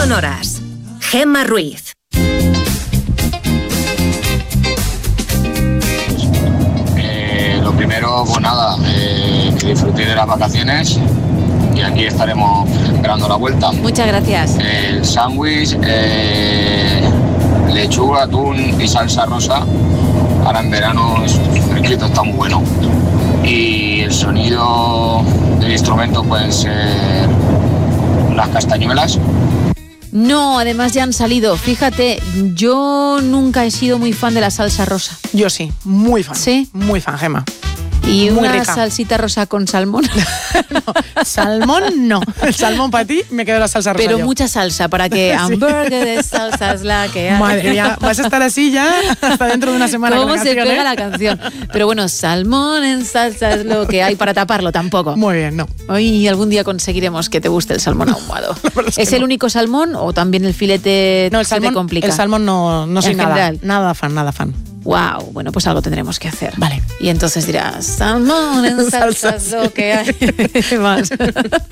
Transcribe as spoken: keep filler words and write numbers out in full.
sonoras. Gemma Ruiz. Eh, lo primero, pues nada, eh, que disfrutéis de las vacaciones y aquí estaremos esperando la vuelta. Muchas gracias. El sándwich, eh, lechuga, atún y salsa rosa. Ahora en verano es fresquito, está muy bueno. Y el sonido del instrumento pueden ser las castañuelas. No, además ya han salido. Fíjate, yo nunca he sido muy fan de la salsa rosa. Yo sí, muy fan. ¿Sí? Muy fan, Gemma. ¿Y muy una rica. salsita rosa con salmón? No, salmón no. El salmón para ti, me quedo la salsa rosa. Pero yo. mucha salsa, para que Sí. hamburguesa de salsa es la que hay. Madre mía, vas a estar así ya hasta dentro de una semana. ¿Cómo con la se canción, pega eh? la canción? Pero bueno, salmón en salsa es lo que hay, para taparlo tampoco. Muy bien, no. Hoy algún día conseguiremos que te guste el salmón ahumado. es ¿Es que el no. único salmón o también el filete No, el se te salmón, complica? el salmón no, no soy En nada, general. nada fan, nada fan. Wow, bueno, pues algo tendremos que hacer. Vale. Y entonces dirás, salmón en salsa es lo que hay. Más.